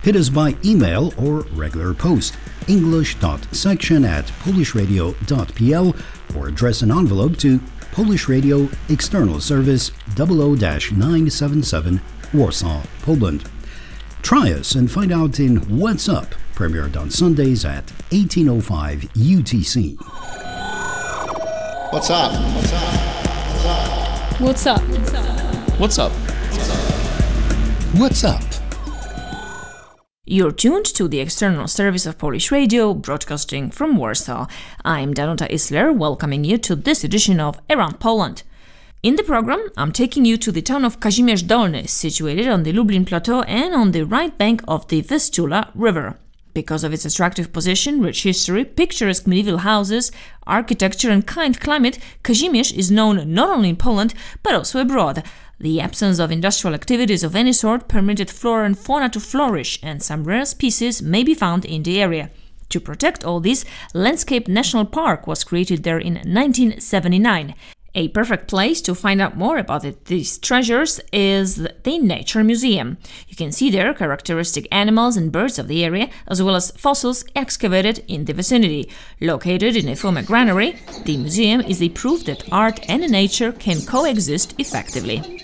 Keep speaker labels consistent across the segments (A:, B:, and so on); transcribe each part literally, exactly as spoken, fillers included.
A: Hit us by email or regular post, english.section at polishradio.pl, or address an envelope to Polish Radio External Service double oh nine seven seven, Warsaw, Poland. Try us and find out in What's Up, premiered on Sundays at eighteen oh five U T C.
B: What's up? What's up?
C: What's up? What's up?
B: What's up?
A: What's up?
C: You're tuned to the external service of Polish Radio, broadcasting from Warsaw. I'm Danuta Isler, welcoming you to this edition of Around Poland. In the program, I'm taking you to the town of Kazimierz Dolny, situated on the Lublin Plateau and on the right bank of the Vistula River. Because of its attractive position, rich history, picturesque medieval houses, architecture and kind climate, Kazimierz is known not only in Poland, but also abroad. The absence of industrial activities of any sort permitted flora and fauna to flourish, and some rare species may be found in the area. To protect all this, Landscape National Park was created there in nineteen seventy-nine. A perfect place to find out more about it, these treasures is the Nature Museum. You can see there characteristic animals and birds of the area, as well as fossils excavated in the vicinity. Located in a former granary, the museum is a proof that art and nature can coexist effectively.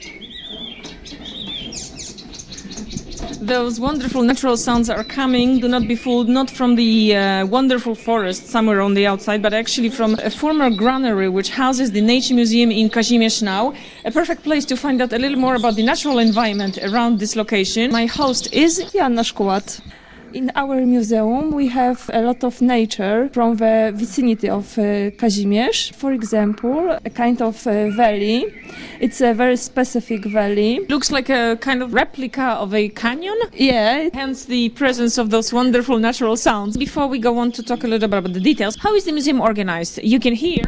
C: Those wonderful natural sounds are coming, do not be fooled, not from the uh, wonderful forest somewhere on the outside, but actually from a former granary which houses the Nature Museum in Kazimierz now. A perfect place to find out a little more about the natural environment around this location. My host is
D: Joanna Szkułat. In our museum we have a lot of nature from the vicinity of uh, Kazimierz. For example, a kind of uh, valley. It's a very specific valley.
C: Looks like a kind of replica of a canyon.
D: Yeah.
C: Hence the presence of those wonderful natural sounds. Before we go on to talk a little bit about the details, how is the museum organized? You can hear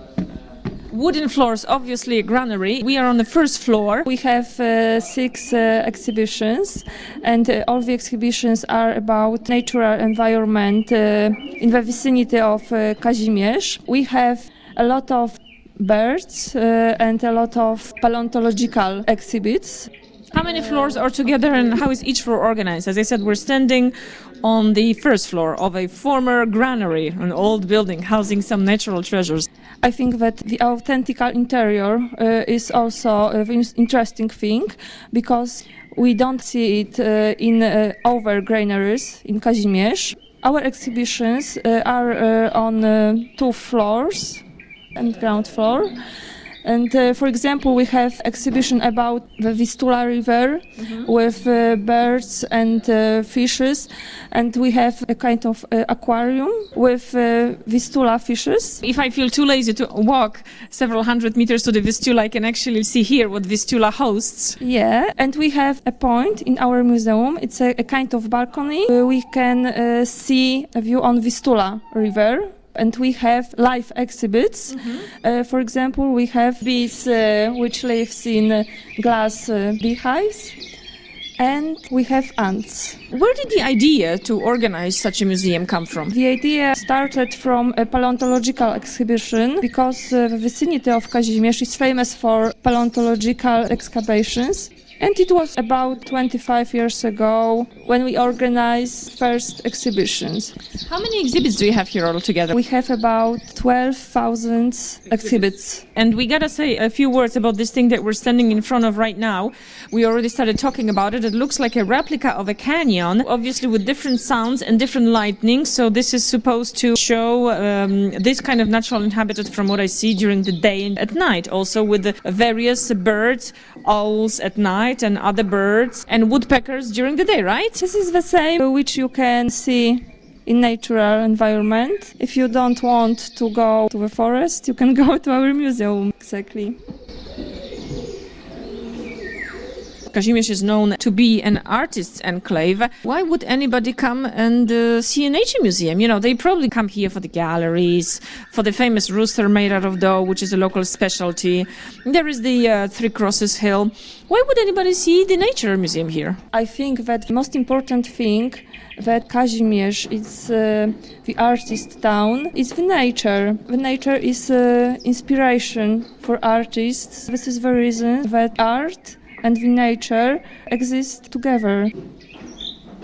C: wooden floors, obviously a granary. We are on the first floor.
D: We have uh, six uh, exhibitions, and uh, all the exhibitions are about natural environment uh, in the vicinity of uh, Kazimierz. We have a lot of birds uh, and a lot of paleontological exhibits.
C: How many floors are together and how is each floor organized? As I said, we're standing on the first floor of a former granary, an old building housing some natural treasures.
D: I think that the authentic interior uh, is also an interesting thing, because we don't see it uh, in uh, other granaries in Kazimierz. Our exhibitions uh, are uh, on uh, two floors and ground floor. And uh, for example, we have exhibition about the Vistula River mm-hmm. with uh, birds and uh, fishes, and we have a kind of uh, aquarium with uh, Vistula fishes.
C: If I feel too lazy to walk several hundred meters to the Vistula, I can actually see here what Vistula hosts.
D: Yeah, and we have a point in our museum. It's a, a kind of balcony. Uh, we can uh, see a view on Vistula River. And we have live exhibits. Mm-hmm. Uh, for example, we have bees uh, which lives in uh, glass uh, beehives, and we have ants.
C: Where did the idea to organize such a museum come from?
D: The idea started from a paleontological exhibition, because uh, the vicinity of Kazimierz is famous for paleontological excavations. And it was about twenty-five years ago when we organized first exhibitions.
C: How many exhibits do you have here altogether?
D: We have about twelve thousand exhibits.
C: And we gotta say a few words about this thing that we're standing in front of right now. We already started talking about it. It looks like a replica of a canyon, obviously with different sounds and different lightning. So this is supposed to show um, this kind of natural inhabitat from what I see during the day and at night. Also with the various birds, owls at night, and other birds and woodpeckers during the day, right?
D: This is the same which you can see in natural environment. If you don't want to go to the forest, you can go to our museum. Exactly.
C: Kazimierz is known to be an artist's enclave. Why would anybody come and uh, see a nature museum? You know, they probably come here for the galleries, for the famous rooster made out of dough, which is a local specialty. There is the uh, Three Crosses Hill. Why would anybody see the nature museum here?
D: I think that the most important thing that Kazimierz is uh, the artist town is the nature. The nature is uh, inspiration for artists. This is the reason that art and the nature exist together.